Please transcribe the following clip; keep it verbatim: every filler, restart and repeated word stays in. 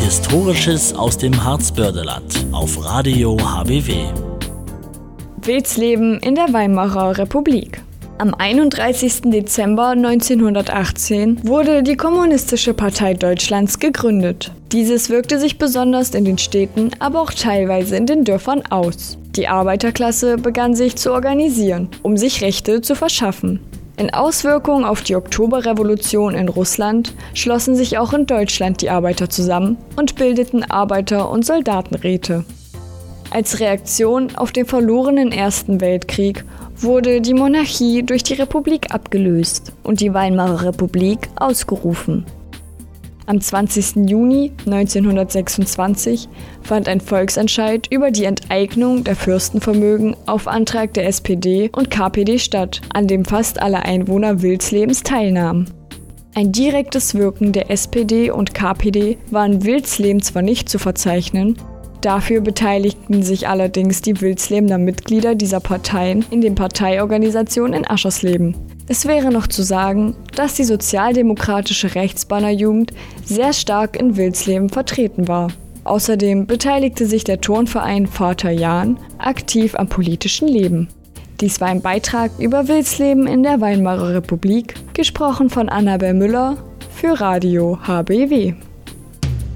Historisches aus dem Harzbördeland auf Radio H B W. Wildsleben in der Weimarer Republik. Am einunddreißigsten Dezember neunzehnhundertachtzehn wurde die Kommunistische Partei Deutschlands gegründet. Dieses wirkte sich besonders in den Städten, aber auch teilweise in den Dörfern aus. Die Arbeiterklasse begann sich zu organisieren, um sich Rechte zu verschaffen. In Auswirkung auf die Oktoberrevolution in Russland schlossen sich auch in Deutschland die Arbeiter zusammen und bildeten Arbeiter- und Soldatenräte. Als Reaktion auf den verlorenen Ersten Weltkrieg wurde die Monarchie durch die Republik abgelöst und die Weimarer Republik ausgerufen. Am zwanzigsten Juni neunzehnhundertsechsundzwanzig fand ein Volksentscheid über die Enteignung der Fürstenvermögen auf Antrag der S P D und K P D statt, an dem fast alle Einwohner Wildslebens teilnahmen. Ein direktes Wirken der S P D und K P D war in Wildsleben zwar nicht zu verzeichnen, dafür beteiligten sich allerdings die Wildslebener Mitglieder dieser Parteien in den Parteiorganisationen in Aschersleben. Es wäre noch zu sagen, dass die sozialdemokratische Rechtsbannerjugend sehr stark in Wildsleben vertreten war. Außerdem beteiligte sich der Turnverein Vater Jahn aktiv am politischen Leben. Dies war ein Beitrag über Wildsleben in der Weimarer Republik, gesprochen von Annabel Müller für Radio H B W.